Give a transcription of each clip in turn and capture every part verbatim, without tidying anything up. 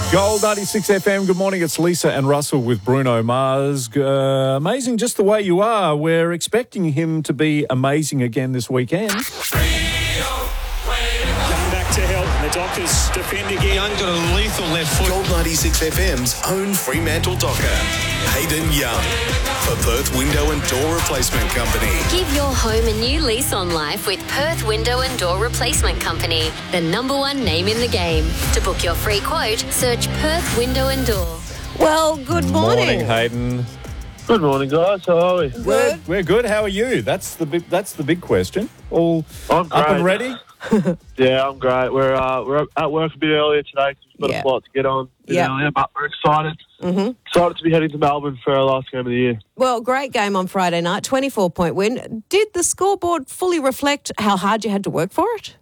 Gold ninety-six F M. Good morning. It's Lisa and Russell with Bruno Mars. Uh, amazing just the way you are. We're expecting him to be amazing again this weekend. Coming back to help. The Dockers defend again. Young got a lethal left foot. Gold ninety-six F M's own Fremantle Docker, Hayden Young, for Perth Window and Door Replacement Company. Give your home a new lease on life with Perth Window and Door Replacement Company, the number one name in the game. To book your free quote, search Perth Window and Door. Well, good morning. Morning, Hayden. Good morning, guys. How are we? We're, we're good. How are you? That's the big, that's the big question. All I'm up and great. ready? Yeah, I'm great. We're uh, we're at work a bit earlier today because we've got Yeah. a flight to get on. a bit Yeah. earlier, but we're excited. Mm-hmm. Excited to be heading to Melbourne for our last game of the year. Well, great game on Friday night, twenty-four point win. Did the scoreboard fully reflect how hard you had to work for it?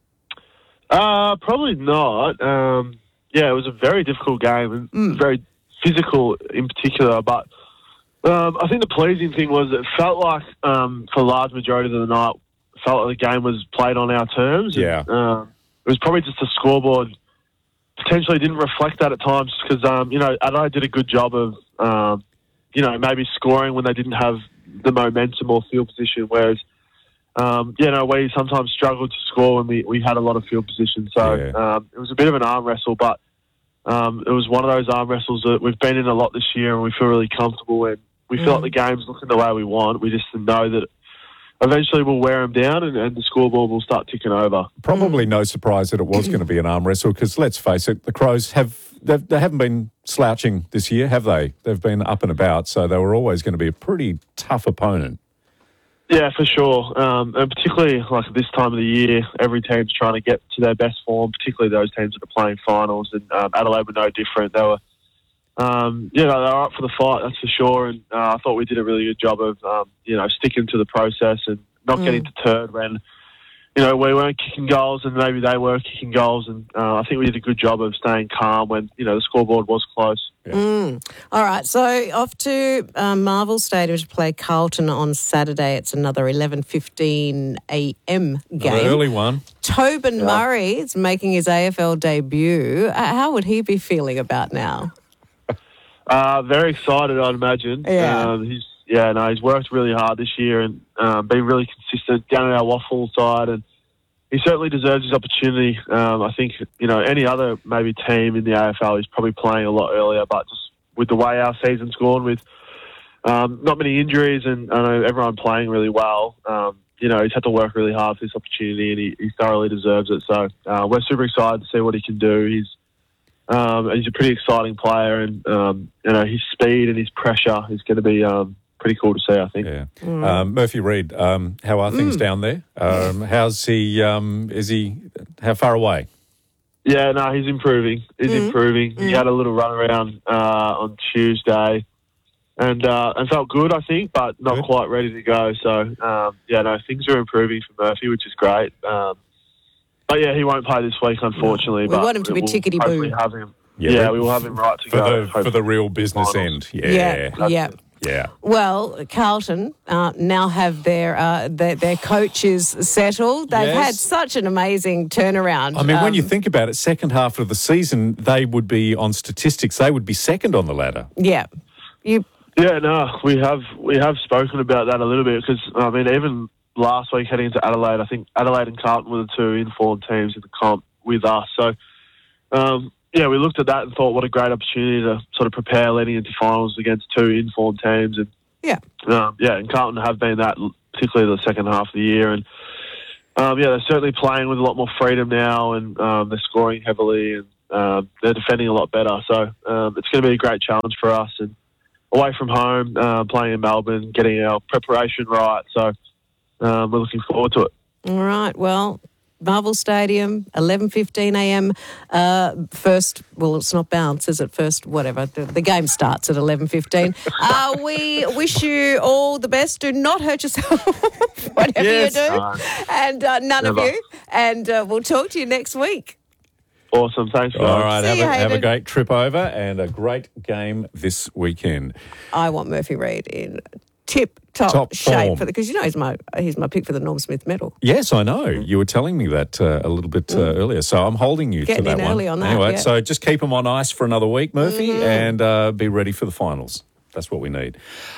Uh, probably not. Um, yeah, it was a very difficult game and Mm. very physical in particular. But um, I think the pleasing thing was it felt like um, for a large majority of the night, felt like the game was played on our terms. Yeah. And, uh, it was probably just the scoreboard potentially didn't reflect that at times because, um, you know, Adelaide did a good job of, um, you know, maybe scoring when they didn't have the momentum or field position, whereas, um, you know, we sometimes struggled to score when we, we had a lot of field position. So Yeah. um, it was a bit of an arm wrestle, but um, it was one of those arm wrestles that we've been in a lot this year and we feel really comfortable and we feel like the game's looking the way we want. We just know that eventually we'll wear them down and, and the scoreboard will start ticking over. Probably no surprise that it was going to be an arm wrestle because let's face it, the Crows have they've, they haven't been slouching this year, have they? They've been up and about, so they were always going to be a pretty tough opponent. Yeah, for sure. Um, and particularly like this time of the year, every team's trying to get to their best form, particularly those teams that are playing finals. And um, Adelaide were no different. They were, um, you know, they were up for the fight, that's for sure. And uh, I thought we did a really good job of, um, you know, sticking to the process and not Mm. getting deterred when, you know, we weren't kicking goals and maybe they were kicking goals. And uh, I think we did a good job of staying calm when, you know, the scoreboard was close. Mm. All right, so off to um, Marvel Stadium to play Carlton on Saturday. It's another eleven fifteen a m game. An early one. Tobin Murray is making his A F L debut. Uh, how would he be feeling about now? Uh, very excited, I'd imagine. Yeah. Um, he's yeah, no, he's worked really hard this year and um, been really consistent down at our waffle side, and he certainly deserves his opportunity. Um, I think you know any other maybe team in the A F L is probably playing a lot earlier, but just with the way our season's gone, with um, not many injuries and I know everyone playing really well. Um, you know, he's had to work really hard for this opportunity, and he, he thoroughly deserves it. So uh, we're super excited to see what he can do. He's Um, he's a pretty exciting player, and um, you know his speed and his pressure is going to be um, pretty cool to see. I think. Yeah. Um, Murphy Reid, um, how are things down there? Um, how's he? Um, is he? How far away? Yeah, no, he's improving. He's improving. He had a little run around uh, on Tuesday, and uh, and felt good, I think, but not Good. quite ready to go. So um, yeah, no, things are improving for Murphy, which is great. Um, but yeah, he won't play this week, unfortunately. We but want him to be we'll tickety-boo. hopefully have him. Yeah, Yeah, we- we will have him right to For go the for hopefully. the real business Finals. end. Yeah, Yeah. yeah. Yeah. Well, Carlton uh, now have their, uh, their their coaches settled. They've Yes. had such an amazing turnaround. I mean, when Um, you think about it, second half of the season, they would be on statistics. They would be second on the ladder. yeah, you Yeah, no, we have we have spoken about that a little bit because I mean, even last week heading into Adelaide, I think Adelaide and Carlton were the two informed teams in the comp with us. So, um, yeah, we looked at that and thought, what a great opportunity to sort of prepare leading into finals against two informed teams. And yeah. um, yeah, and Carlton have been that, particularly the second half of the year. And um, yeah, they're certainly playing with a lot more freedom now, and um, they're scoring heavily, and um, they're defending a lot better. So um, it's going to be a great challenge for us. And away from home, uh, playing in Melbourne, getting our preparation right. So um, we're looking forward to it. All right. Well, Marvel Stadium, eleven fifteen a m. Uh, first, well, it's not bounce, is it? First, whatever. The, the game starts at eleven fifteen. Uh, we wish you all the best. Do not hurt yourself, whatever Yes. you do. No. And uh, none Never. of you. And uh, we'll talk to you next week. Awesome. Thanks, guys. All right, See have you, a, have a Hayden. great trip over and a great game this weekend. I want Murphy Reid in tip top, Top shape form. for because you know he's my he's my pick for the Norm Smith medal. Yes, I know. You were telling me that uh, a little bit uh, earlier, so I'm holding you Getting to that in one. early on that, Anyway, yeah. so just keep them on ice for another week, Murphy, Mm-hmm. and uh, be ready for the finals. That's what we need.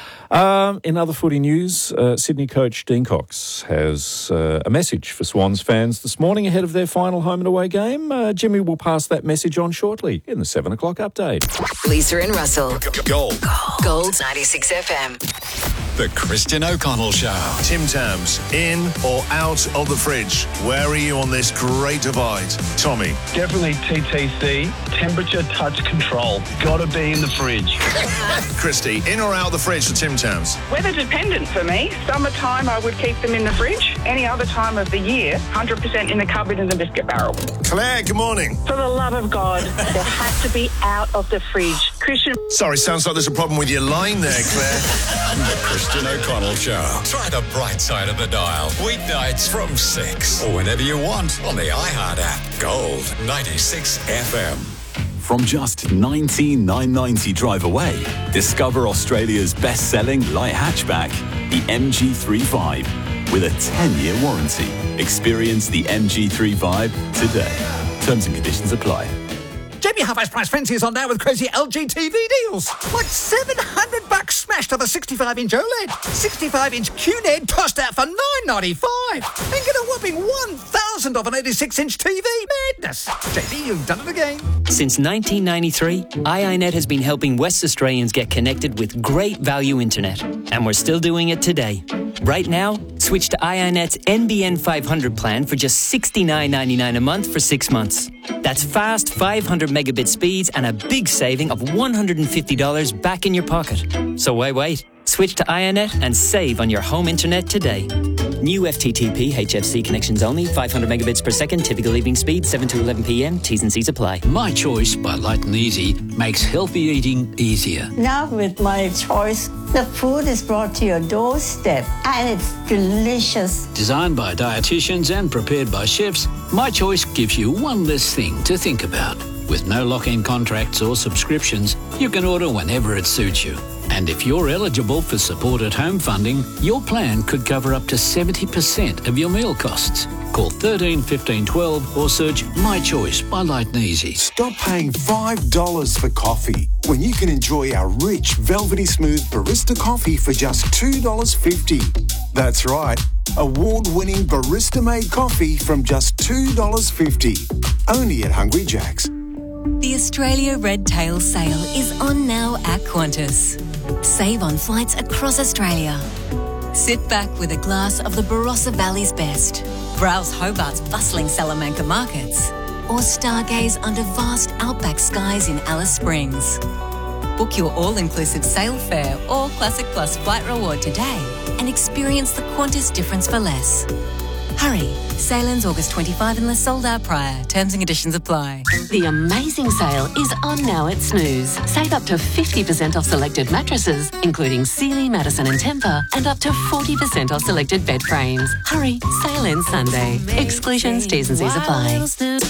Um, in other footy news, uh, Sydney coach Dean Cox has uh, a message for Swans fans this morning ahead of their final home and away game. Uh, Jimmy will pass that message on shortly in the seven o'clock update. Lisa and Russell. Gold. Gold ninety-six F M. The Christian O'Connell Show. Tim Tams, in or out of the fridge? Where are you on this great divide? Tommy. Definitely T T C, temperature touch control. Gotta be in the fridge. Christy, in or out of the fridge for Tim Tams? Weather dependent for me. Summertime, I would keep them in the fridge. Any other time of the year, one hundred percent in the cupboard in the biscuit barrel. Claire, good morning. For the love of God, they have to be out of the fridge. Christian. Sorry, sounds like there's a problem with your line there, Claire. The Christian O'Connell Show. Try the bright side of the dial. Weeknights from six. Or whenever you want on the iHeart app. Gold ninety-six F M. From just nineteen thousand nine hundred ninety drive away, discover Australia's best-selling light hatchback, the M G three Vibe, with a ten-year warranty. Experience the M G three Vibe today. Terms and conditions apply. Jamie Half-Ice Price Fancy is on now with crazy L G T V deals. Like seven hundred bucks smashed to the sixty-five inch OLED. sixty-five inch Q N E D tossed out for nine ninety-five. And get a whopping one thousand off an eighty-six inch T V. Madness. J B, you've done it again. Since nineteen ninety-three, I I Net has been helping West Australians get connected with great value internet. And we're still doing it today. Right now, switch to I I Net's N B N five hundred plan for just sixty-nine ninety-nine a month for six months. That's fast five hundred megabit speeds and a big saving of one hundred fifty dollars back in your pocket. So why wait? Switch to I I Net and save on your home internet today. New F T T P H F C connections only, five hundred megabits per second, typical evening speed, seven to eleven p m, T's and C's apply. My Choice by Light and Easy makes healthy eating easier. Now with My Choice, the food is brought to your doorstep and it's delicious. Designed by dietitians and prepared by chefs, My Choice gives you one less thing to think about. With no lock-in contracts or subscriptions, you can order whenever it suits you. And if you're eligible for support at home funding, your plan could cover up to seventy percent of your meal costs. Call thirteen fifteen twelve or search My Choice by Light and Easy. Stop paying five dollars for coffee when you can enjoy our rich, velvety smooth barista coffee for just two dollars fifty. That's right, award-winning barista-made coffee from just two dollars fifty. Only at Hungry Jack's. The Australia Red Tail Sale is on now at Qantas. Save on flights across Australia. Sit back with a glass of the Barossa Valley's best. Browse Hobart's bustling Salamanca markets. Or stargaze under vast outback skies in Alice Springs. Book your all-inclusive sail fare or Classic Plus flight reward today and experience the Qantas difference for less. Hurry, sale ends August twenty-fifth unless sold out prior. Terms and conditions apply. The amazing sale is on now at Snooze. Save up to fifty percent off selected mattresses, including Sealy, Madison and Tempur, and up to forty percent off selected bed frames. Hurry, sale ends Sunday. Exclusions, T's and C's apply.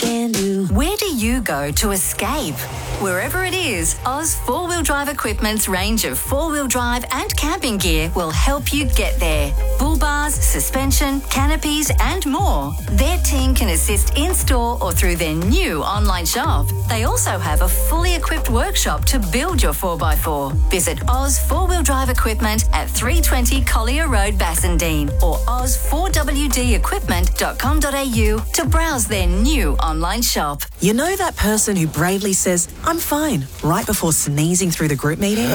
Where do you go to escape? Wherever it is, Oz Four Wheel Drive Equipment's range of four-wheel drive and camping gear will help you get there. Bull bars, suspension, canopies and more. Their team can assist in-store or through their new online shop. They also have a fully equipped workshop to build your four by four. Visit Oz Four Wheel Drive Equipment at three twenty Collier Road, Bassendean or oz four w d equipment dot com dot a u to browse their new online shop. You know that person who bravely says, "I'm fine," right before sneezing through the group meeting?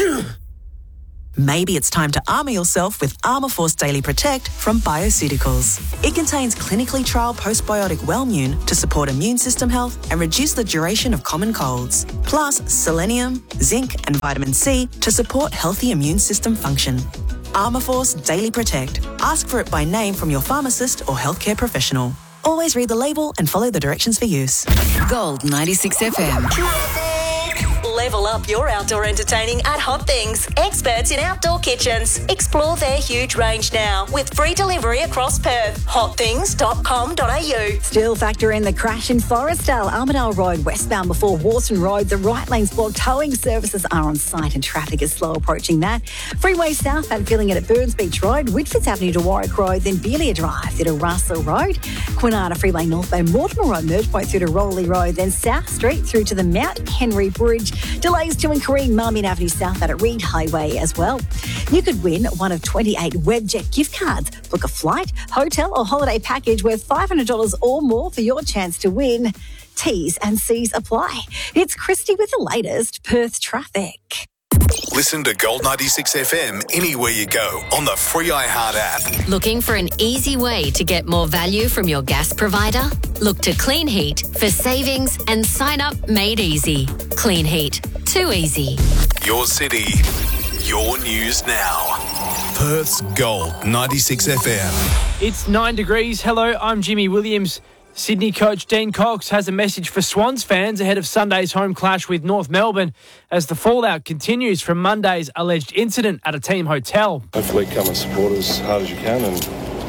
Maybe it's time to armour yourself with Armour Force Daily Protect from Bioceuticals. It contains clinically trialled postbiotic Wellmune to support immune system health and reduce the duration of common colds. Plus selenium, zinc and vitamin C to support healthy immune system function. Armour Force Daily Protect. Ask for it by name from your pharmacist or healthcare professional. Always read the label and follow the directions for use. Gold ninety-six F M. Level up your outdoor entertaining at Hot Things, experts in outdoor kitchens. Explore their huge range now with free delivery across Perth. hot things dot com dot a u. Still factor in the crash in Forestdale, Armidale Road, westbound before Warson Road. The right lane's blocked. Towing services are on site and traffic is slow approaching that. Freeway southbound filling it at Burns Beach Road, Whitfords Avenue to Warwick Road, then Beelia Drive through to Russell Road. Quinana Freeway northbound Mortimer Road, merge point through to Rowley Road, then South Street through to the Mount Henry Bridge. Delays to and Kareem Marmion Avenue southbound at Reed Highway as well. You could win one of twenty-eight Webjet gift cards. Book a flight, hotel or holiday package worth five hundred dollars or more for your chance to win. T's and C's apply. It's Christy with the latest Perth traffic. Listen to Gold ninety-six F M anywhere you go on the free iHeart app. Looking for an easy way to get more value from your gas provider? Look to Clean Heat for savings and sign up made easy. Clean Heat. Too easy. Your city, your news now. Perth's Gold ninety-six F M. It's nine degrees. Hello, I'm Jimmy Williams. Sydney coach Dean Cox has a message for Swans fans ahead of Sunday's home clash with North Melbourne as the fallout continues from Monday's alleged incident at a team hotel. Hopefully come and support us as hard as you can and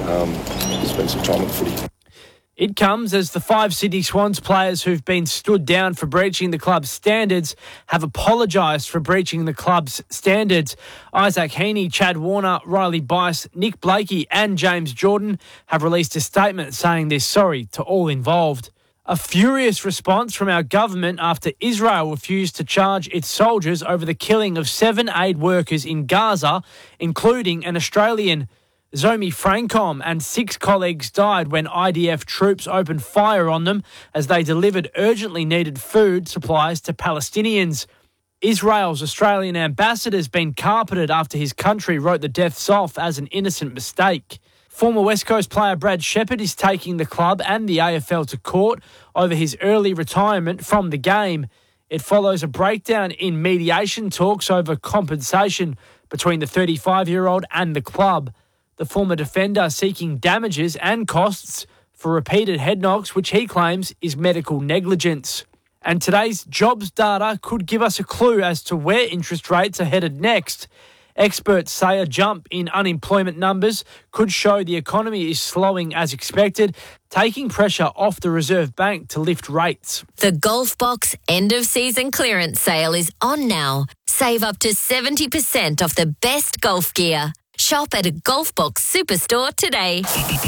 um, spend some time at the footy. It comes as the five Sydney Swans players who've been stood down for breaching the club's standards have apologised for breaching the club's standards. Isaac Heaney, Chad Warner, Riley Bice, Nick Blakey and James Jordan have released a statement saying they're sorry to all involved. A furious response from our government after Israel refused to charge its soldiers over the killing of seven aid workers in Gaza, including an Australian. Zomi Francom and six colleagues died when I D F troops opened fire on them as they delivered urgently needed food supplies to Palestinians. Israel's Australian ambassador's been carpeted after his country wrote the deaths off as an innocent mistake. Former West Coast player Brad Shepherd is taking the club and the A F L to court over his early retirement from the game. It follows a breakdown in mediation talks over compensation between the thirty-five-year-old and the club. The former defender seeking damages and costs for repeated head knocks, which he claims is medical negligence. And today's jobs data could give us a clue as to where interest rates are headed next. Experts say a jump in unemployment numbers could show the economy is slowing as expected, taking pressure off the Reserve Bank to lift rates. The Golf Box end of season clearance sale is on now. Save up to seventy percent off the best golf gear. Shop at a Golf Box Superstore today.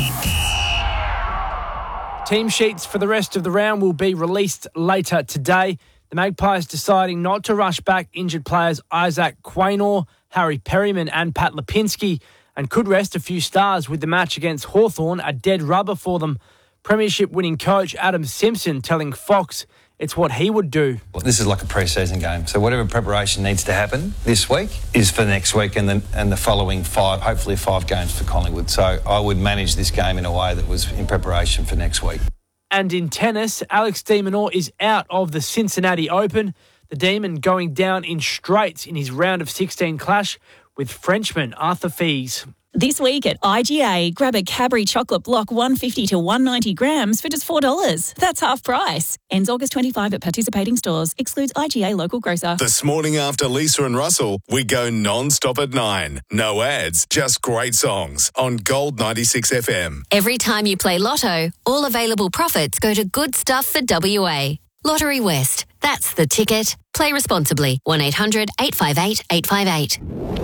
Team sheets for the rest of the round will be released later today. The Magpies deciding not to rush back injured players Isaac Quaynor, Harry Perryman and Pat Lipinski, and could rest a few stars with the match against Hawthorn a dead rubber for them. Premiership winning coach Adam Simpson telling Fox it's what he would do. This is like a pre-season game, so whatever preparation needs to happen this week is for next week and the, and the following five, hopefully five games for Collingwood. So I would manage this game in a way that was in preparation for next week. And in tennis, Alex de Minaur is out of the Cincinnati Open. The Demon going down in straights in his round of sixteen clash with Frenchman Arthur Fils. This week at I G A, grab a Cadbury chocolate block one fifty to one ninety grams for just four dollars. That's half price. Ends August twenty-fifth at participating stores. Excludes I G A local grocer. This morning after Lisa and Russell, we go non-stop at nine. No ads, just great songs on Gold ninety-six F M. Every time you play Lotto, all available profits go to Good Stuff for W A. Lottery West. That's the ticket. Play responsibly. one eight hundred eight five eight eight five eight.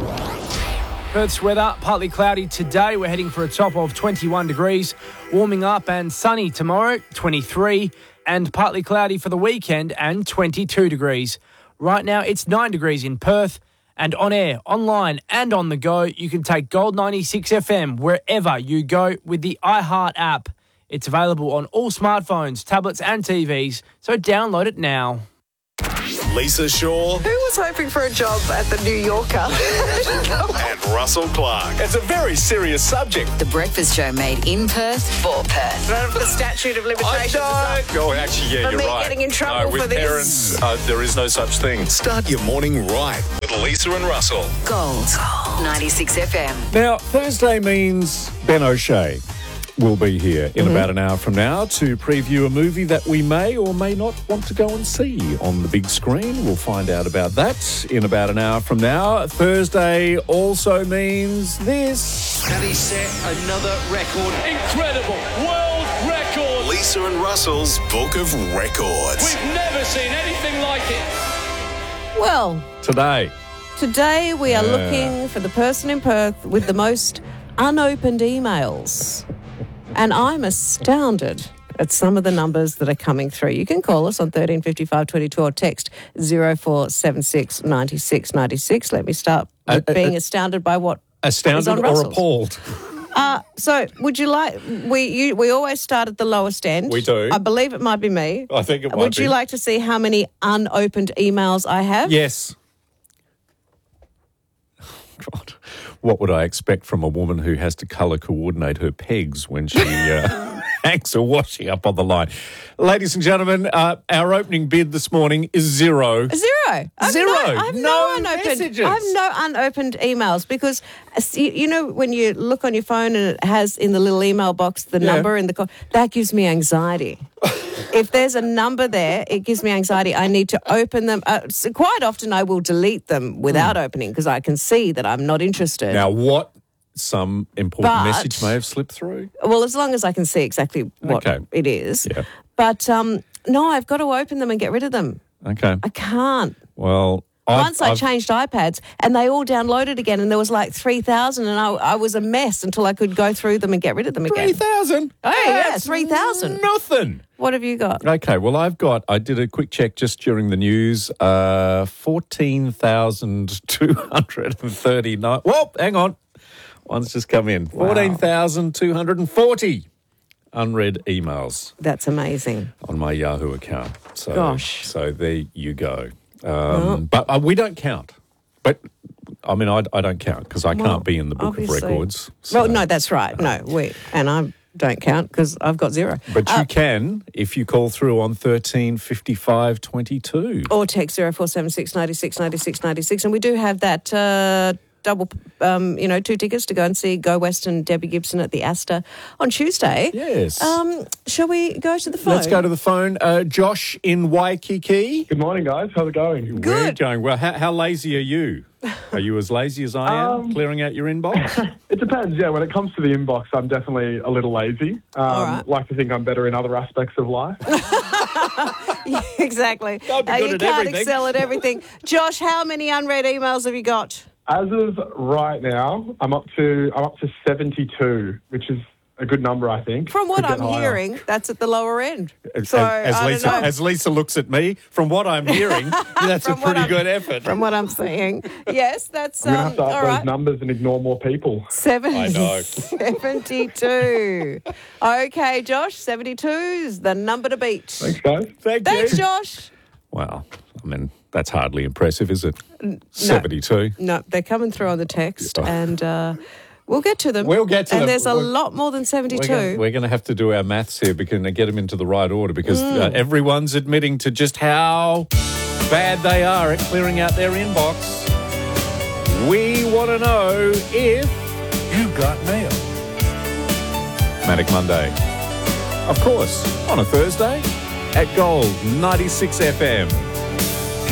Perth's weather, partly cloudy today. We're heading for a top of twenty-one degrees. Warming up and sunny tomorrow, twenty-three. And partly cloudy for the weekend and twenty-two degrees. Right now, it's nine degrees in Perth. And on air, online and on the go, you can take Gold ninety-six F M wherever you go with the iHeart app. It's available on all smartphones, tablets and T Vs, so download it now. Lisa Shaw. Who was hoping for a job at the New Yorker? And Russell Clark. It's a very serious subject. The Breakfast Show made in Perth for Perth. The statute of limitations. I don't. Oh, actually, yeah, for you're me right. getting in trouble no, with for this. parents, uh, there is no such thing. Start your morning right with Lisa and Russell. Gold ninety-six F M. Now, Thursday means Ben O'Shea. will be here in Mhm. about an hour from now to preview a movie that we may or may not want to go and see on the big screen. We'll find out about that in about an hour from now. Thursday also means this. And he set another record. Incredible world record. Lisa and Russell's Book of Records. We've never seen anything like it. Well, Today. today we are Yeah. looking for the person in Perth with the most unopened emails. And I'm astounded at some of the numbers that are coming through. You can call us on thirteen fifty-five twenty-two or text zero four seven six nine six nine six. Let me start with Uh, uh, being uh, astounded by what is Astounded on or Russell's. appalled? Uh, so, would you like? We you, we always start at the lowest end. We do. I believe it might be me. I think it might Would be. you like to see how many unopened emails I have? Yes. God, what would I expect from a woman who has to colour coordinate her pegs when she uh, hangs her washing up on the line? Ladies and gentlemen, uh, our opening bid this morning is zero. Zero. I have Zero. No, I have no, No unopened. messages. I have no unopened emails because uh, you, you know when you look on your phone and it has in the little email box the Yeah. number and the co- that gives me anxiety. If there's a number there, it gives me anxiety. I need to open them. Uh, so quite often, I will delete them without opening because I can see that I'm not interested. Now, what some important But- message may have slipped through? Well, as long as I can see exactly what Okay. it is. Yeah. But um, no, I've got to open them and get rid of them. Okay. I can't. Well, I've, Once I I've- changed iPads and they all downloaded again and there was like three thousand and I, I was a mess until I could go through them and get rid of them again. three thousand? Oh, yeah, That's three thousand. Nothing. What have you got? Okay, well, I've got, I did a quick check just during the news, uh, fourteen thousand two hundred thirty-nine. Whoa, hang on. One's just come in. fourteen thousand two hundred forty unread emails That's amazing. on my Yahoo account. So, Gosh. So there you go. Um, Well- but uh, we don't count. But, I mean, I, I don't count because I Well, can't be in the book of obviously. records. Well, no, that's right. No, we and I don't count because I've got zero. But Uh, you can if you call through on thirteen fifty-five twenty-two. or text zero four seven six ninety six ninety six ninety six, and we do have that uh, double, um, you know, two tickets to go and see Go West and Debbie Gibson at the Astor on Tuesday. Yes. Um, shall we go to the phone? Let's go to the phone. Uh, Josh in Waikiki. Good morning, guys. How's it going? We're going well. How, how lazy are you? Are you as lazy as I am, Um, clearing out your inbox? It depends. Yeah, when it comes to the inbox, I'm definitely a little lazy. Um, All right. Like to think I'm better in other aspects of life. exactly. Can't be Uh, good you at can't everything. excel at everything. Josh, how many unread emails have you got? As of right now, I'm up to I'm up to seventy-two, which is a good number, I think. From what Could get I'm higher. hearing, that's at the lower end. As, So, as, I don't Lisa, know. as Lisa looks at me, from what I'm hearing, that's a From what pretty I'm- good effort. From what I'm seeing. Yes, that's I'm going to um, have to up all those right. numbers and ignore more people. Seven, I know. seventy-two. Okay, Josh, seventy-two is the number to beat. Thanks, guys. Thank Thanks, you. Josh. Wow. I mean, that's hardly impressive, is it? seventy-two. No, they're coming through on the text, and uh, we'll get to them. We'll get to and them. there's a We're- lot more than We're seventy-two. gonna, we're going to have to do our maths here because to get them into the right order because Mm. uh, everyone's admitting to just how bad they are at clearing out their inbox. We want to know if you got mail. Manic Monday. Of course, on a Thursday at Gold ninety-six F M.